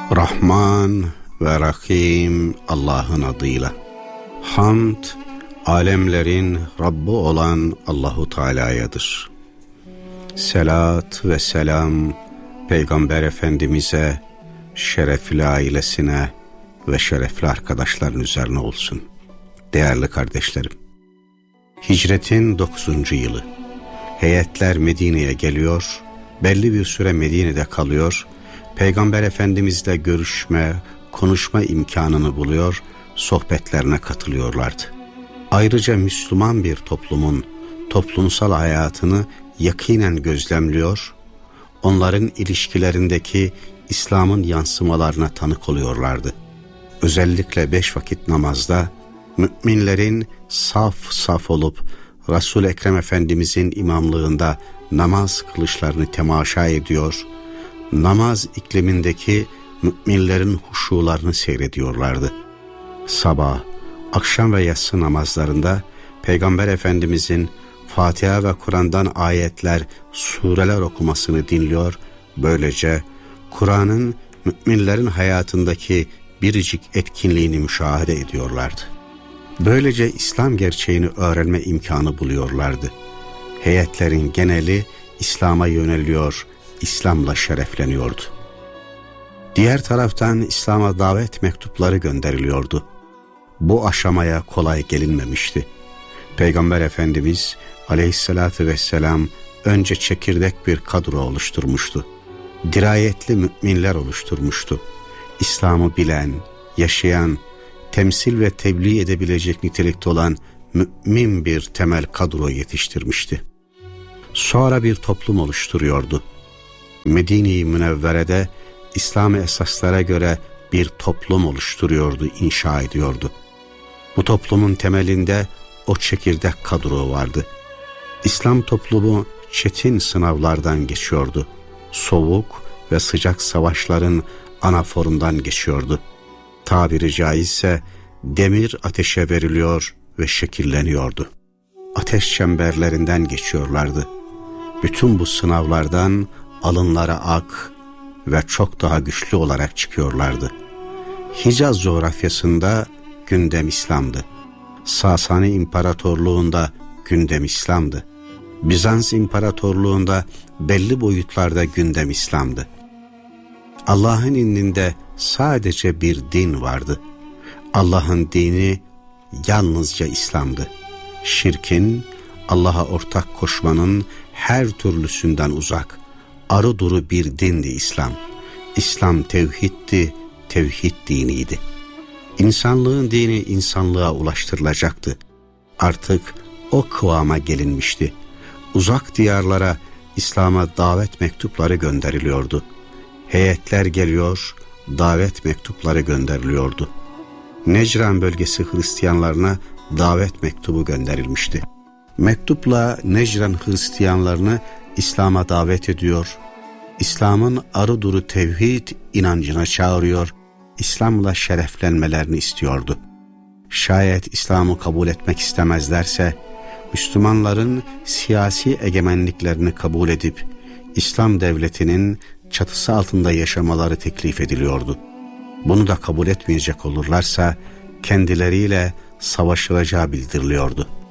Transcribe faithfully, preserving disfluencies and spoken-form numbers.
Rahman ve Rahim Allah'ın adıyla. Hamd, alemlerin Rabbi olan Allahu Teala'yadır. Selat ve selam Peygamber Efendimiz'e, şerefli ailesine ve şerefli arkadaşların üzerine olsun. Değerli kardeşlerim, hicretin dokuzuncu yılı. Heyetler Medine'ye geliyor, belli bir süre Medine'de kalıyor, Peygamber Efendimizle görüşme, konuşma imkanını buluyor, sohbetlerine katılıyorlardı. Ayrıca Müslüman bir toplumun toplumsal hayatını yakinen gözlemliyor, onların ilişkilerindeki İslam'ın yansımalarına tanık oluyorlardı. Özellikle beş vakit namazda müminlerin saf saf olup Resul-i Ekrem Efendimizin imamlığında namaz kılışlarını temaşa ediyor, namaz iklimindeki müminlerin huşularını seyrediyorlardı. Sabah, akşam ve yatsı namazlarında Peygamber Efendimizin Fatiha ve Kur'an'dan ayetler, sureler okumasını dinliyor, böylece Kur'an'ın müminlerin hayatındaki biricik etkinliğini müşahede ediyorlardı. Böylece İslam gerçeğini öğrenme imkanı buluyorlardı. Heyetlerin geneli İslam'a yöneliyor, İslam'la şerefleniyordu. Diğer taraftan İslam'a davet mektupları gönderiliyordu. Bu aşamaya kolay gelinmemişti. Peygamber Efendimiz aleyhissalatü vesselam önce çekirdek bir kadro oluşturmuştu. Dirayetli müminler oluşturmuştu. İslam'ı bilen, yaşayan, temsil ve tebliğ edebilecek nitelikte olan mümin bir temel kadro yetiştirmişti. Sonra bir toplum oluşturuyordu. Medine-i Münevvere'de İslami esaslara göre bir toplum oluşturuyordu, inşa ediyordu. Bu toplumun temelinde o çekirdek kadro vardı. İslam toplumu çetin sınavlardan geçiyordu. Soğuk ve sıcak savaşların anaforundan geçiyordu. Tabiri caizse demir ateşe veriliyor ve şekilleniyordu. Ateş çemberlerinden geçiyorlardı. Bütün bu sınavlardan alınlara ak ve çok daha güçlü olarak çıkıyorlardı. Hicaz coğrafyasında gündem İslam'dı. Sasani İmparatorluğu'nda gündem İslam'dı. Bizans İmparatorluğu'nda belli boyutlarda gündem İslam'dı. Allah'ın indinde sadece bir din vardı. Allah'ın dini yalnızca İslam'dı. Şirkin, Allah'a ortak koşmanın her türlüsünden uzak, arı duru bir dindi İslam. İslam tevhiddi, tevhid diniydi. İnsanlığın dini insanlığa ulaştırılacaktı. Artık o kıvama gelinmişti. Uzak diyarlara İslam'a davet mektupları gönderiliyordu. Heyetler geliyor, davet mektupları gönderiliyordu. Necran bölgesi Hristiyanlarına davet mektubu gönderilmişti. Mektupla Necran Hristiyanlarını İslam'a davet ediyor, İslam'ın arı duru tevhid inancına çağırıyor, İslam'la şereflenmelerini istiyordu. Şayet İslam'ı kabul etmek istemezlerse, Müslümanların siyasi egemenliklerini kabul edip, İslam devletinin çatısı altında yaşamaları teklif ediliyordu. Bunu da kabul etmeyecek olurlarsa, kendileriyle savaşılacağı bildiriliyordu.